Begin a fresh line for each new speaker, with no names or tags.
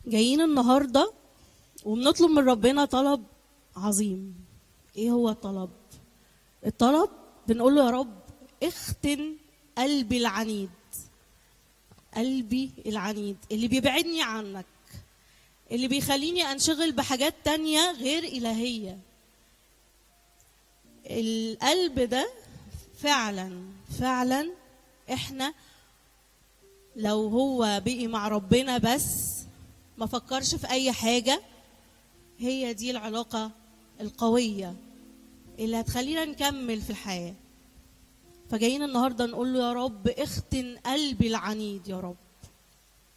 جايين النهارده وبنطلب من ربنا طلب عظيم. ايه هو الطلب؟ الطلب بنقول له يا رب اختن قلبي العنيد، قلبي العنيد اللي بيبعدني عنك، اللي بيخليني انشغل بحاجات تانية غير إلهية. القلب ده فعلا احنا لو هو بقي مع ربنا بس ما فكرش في اي حاجة، هي دي العلاقة القوية اللي هتخلينا نكمل في الحياة. فجايين النهاردة نقول له يا رب اختن قلبي العنيد يا رب.